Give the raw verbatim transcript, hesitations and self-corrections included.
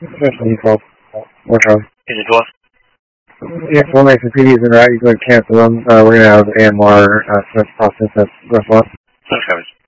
Especially called Warsaw. Is it dwarf? If one makes the P Ds in route, you can cancel them. Uh, we're going to have A M R uh, process that response. Thanks, guys.